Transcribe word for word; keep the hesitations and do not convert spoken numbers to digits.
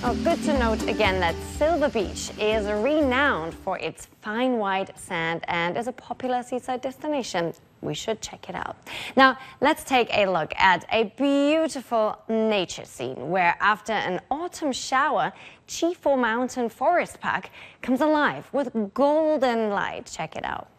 Oh, good to note again that Silver Beach is renowned for its fine white sand and is a popular seaside destination. We should check it out. Now, let's take a look at a beautiful nature scene where after an autumn shower, Chifo Mountain Forest Park comes alive with golden light. Check it out.